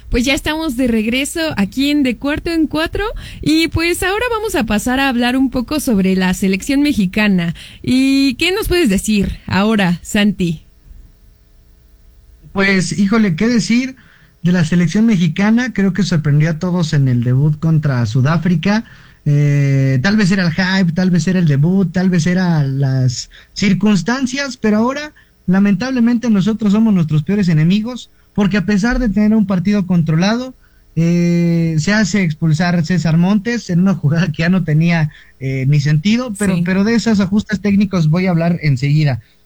Pues ya estamos de regreso aquí en De Cuarto en Cuatro y pues ahora vamos a pasar a hablar un poco sobre la selección mexicana. ¿Y qué nos puedes decir ahora, Santi? Pues, híjole, ¿qué decir de la selección mexicana? Creo que sorprendió a todos en el debut contra Sudáfrica. Tal vez era el hype, tal vez era el debut, tal vez eran las circunstancias, pero ahora, lamentablemente, nosotros somos nuestros peores enemigos, porque a pesar de tener un partido controlado, se hace expulsar César Montes en una jugada que ya no tenía ni sentido, Sí. pero de esos ajustes técnicos voy a hablar enseguida.